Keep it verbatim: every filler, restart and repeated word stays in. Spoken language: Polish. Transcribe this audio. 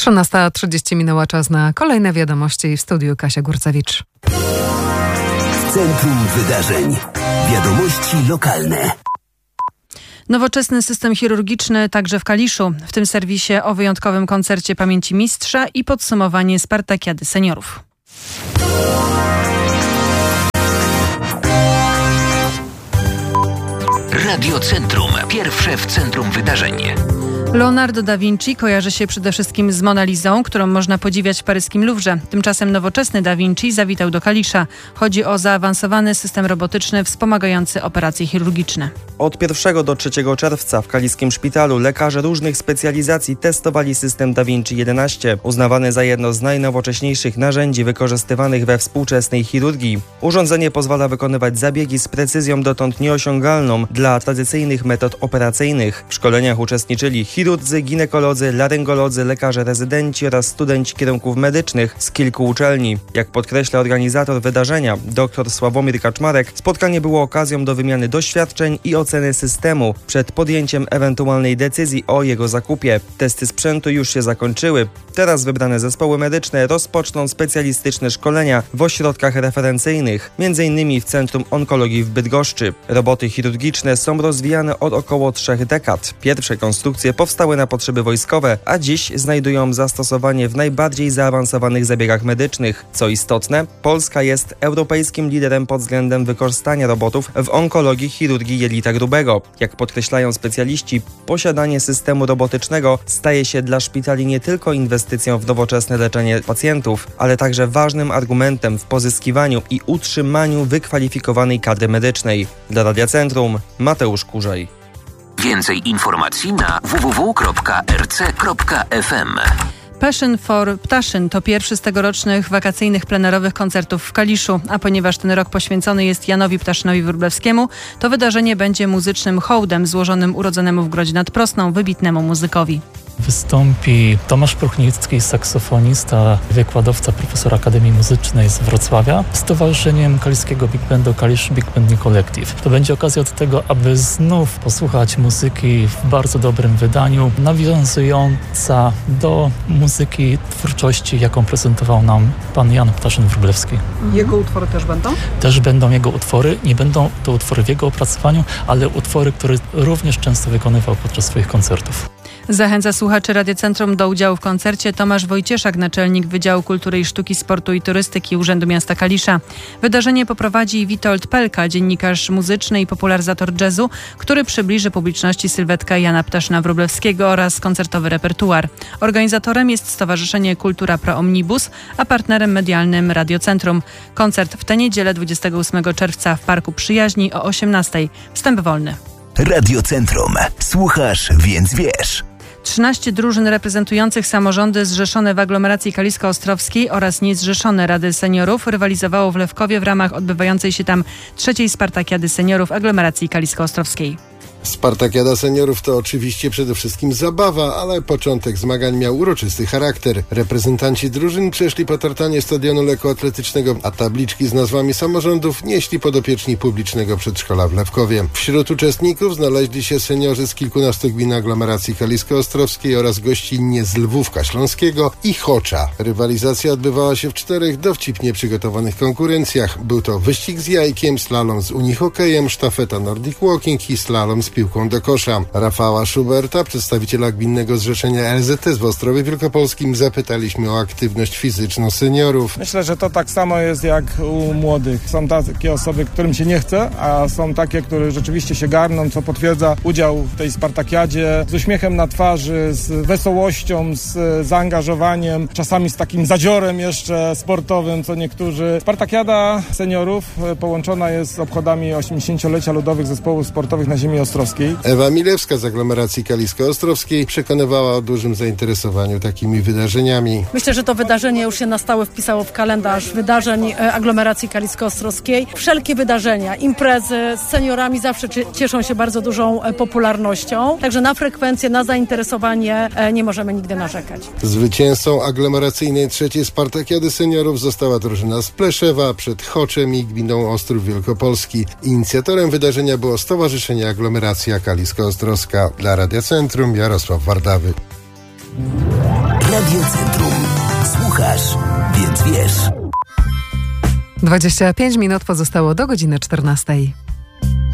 trzynasta trzydzieści minęła, czas na kolejne wiadomości. W studiu Kasia Górcewicz. W centrum wydarzeń. Wiadomości lokalne. Nowoczesny system chirurgiczny także w Kaliszu. W tym serwisie o wyjątkowym koncercie pamięci mistrza i podsumowanie Spartakiady Seniorów. Radio Centrum. Pierwsze w centrum wydarzeń. Leonardo da Vinci kojarzy się przede wszystkim z Mona Lisą, którą można podziwiać w paryskim Louvre. Tymczasem nowoczesny da Vinci zawitał do Kalisza. Chodzi o zaawansowany system robotyczny wspomagający operacje chirurgiczne. Od pierwszego do trzeciego czerwca w kaliskim szpitalu lekarze różnych specjalizacji testowali system da Vinci jedenaście, uznawany za jedno z najnowocześniejszych narzędzi wykorzystywanych we współczesnej chirurgii. Urządzenie pozwala wykonywać zabiegi z precyzją dotąd nieosiągalną dla tradycyjnych metod operacyjnych. W szkoleniach uczestniczyli chirurdzy, ginekolodzy, laryngolodzy, lekarze rezydenci oraz studenci kierunków medycznych z kilku uczelni. Jak podkreśla organizator wydarzenia, dr Sławomir Kaczmarek, spotkanie było okazją do wymiany doświadczeń i oceny systemu przed podjęciem ewentualnej decyzji o jego zakupie. Testy sprzętu już się zakończyły. Teraz wybrane zespoły medyczne rozpoczną specjalistyczne szkolenia w ośrodkach referencyjnych, między innymi w Centrum Onkologii w Bydgoszczy. Roboty chirurgiczne są rozwijane od około trzech dekad. Pierwsze konstrukcje powstały na potrzeby wojskowe, a dziś znajdują zastosowanie w najbardziej zaawansowanych zabiegach medycznych. Co istotne, Polska jest europejskim liderem pod względem wykorzystania robotów w onkologii chirurgii jelita grubego. Jak podkreślają specjaliści, posiadanie systemu robotycznego staje się dla szpitali nie tylko inwestycją w nowoczesne leczenie pacjentów, ale także ważnym argumentem w pozyskiwaniu i utrzymaniu wykwalifikowanej kadry medycznej. Dla Radia Centrum Mateusz Kurzej. Więcej informacji na w w w kropka r c kropka f m. Passion for Ptaszyn to pierwszy z tegorocznych wakacyjnych plenerowych koncertów w Kaliszu, a ponieważ ten rok poświęcony jest Janowi Ptaszynowi Wróblewskiemu, to wydarzenie będzie muzycznym hołdem złożonym urodzonemu w Grodzie nad Prosną wybitnemu muzykowi. Wystąpi Tomasz Pruchnicki, saksofonista, wykładowca, profesor Akademii Muzycznej z Wrocławia z Towarzyszeniem Kaliskiego Big Bandu Kalisz Big Band Collective. To będzie okazja do tego, aby znów posłuchać muzyki w bardzo dobrym wydaniu, nawiązująca do muzyki, twórczości, jaką prezentował nam pan Jan Ptaszyn-Wróblewski. Jego utwory też będą? Też będą jego utwory. Nie będą to utwory w jego opracowaniu, ale utwory, które również często wykonywał podczas swoich koncertów. Zachęca słuchaczy Radia Centrum do udziału w koncercie Tomasz Wojcieszak, naczelnik Wydziału Kultury i Sztuki, Sportu i Turystyki Urzędu Miasta Kalisza. Wydarzenie poprowadzi Witold Pelka, dziennikarz muzyczny i popularyzator jazzu, który przybliży publiczności sylwetkę Jana Ptaszyna-Wróblewskiego oraz koncertowy repertuar. Organizatorem jest Stowarzyszenie Kultura Pro Omnibus, a partnerem medialnym Radio Centrum. Koncert w tę niedzielę dwudziestego ósmego czerwca w Parku Przyjaźni o osiemnastej. Wstęp wolny. Radio Centrum. Słuchasz, więc wiesz. trzynaście drużyn reprezentujących samorządy zrzeszone w aglomeracji kalisko-ostrowskiej oraz niezrzeszone Rady Seniorów rywalizowało w Lewkowie w ramach odbywającej się tam trzeciej Spartakiady Seniorów aglomeracji kalisko-ostrowskiej. Spartakiada Seniorów to oczywiście przede wszystkim zabawa, ale początek zmagań miał uroczysty charakter. Reprezentanci drużyn przeszli po tartanie stadionu lekkoatletycznego, a tabliczki z nazwami samorządów nieśli podopieczni publicznego przedszkola w Lewkowie. Wśród uczestników znaleźli się seniorzy z kilkunastu gmin aglomeracji kalisko-ostrowskiej oraz gościnnie z Lwówka Śląskiego i Chocza. Rywalizacja odbywała się w czterech dowcipnie przygotowanych konkurencjach. Był to wyścig z jajkiem, slalom z unihokejem, sztafeta Nordic Walking i slalom z piłką do kosza. Rafała Schuberta, przedstawiciela Gminnego Zrzeszenia L Z S w Ostrowie Wielkopolskim, zapytaliśmy o aktywność fizyczną seniorów. Myślę, że to tak samo jest jak u młodych. Są takie osoby, którym się nie chce, a są takie, które rzeczywiście się garną, co potwierdza udział w tej Spartakiadzie z uśmiechem na twarzy, z wesołością, z zaangażowaniem, czasami z takim zadziorem jeszcze sportowym, co niektórzy. Spartakiada Seniorów połączona jest z obchodami osiemdziesięciolecia Ludowych Zespołów Sportowych na ziemi ostrowskiej. Ewa Milewska z aglomeracji kalisko-ostrowskiej przekonywała o dużym zainteresowaniu takimi wydarzeniami. Myślę, że to wydarzenie już się na stałe wpisało w kalendarz wydarzeń aglomeracji kalisko-ostrowskiej. Wszelkie wydarzenia, imprezy z seniorami zawsze cieszą się bardzo dużą popularnością, także na frekwencję, na zainteresowanie nie możemy nigdy narzekać. Zwycięzcą aglomeracyjnej trzeciej Spartakiady Seniorów została drużyna z Pleszewa przed Choczem i gminą Ostrów Wielkopolski. Inicjatorem wydarzenia było Stowarzyszenie Aglomeracja Kalisko-Ostrowska. Dla Radia Centrum Jarosław Wardawy. Radio Centrum. Słuchasz, więc wiesz. dwadzieścia pięć minut pozostało do godziny czternastej.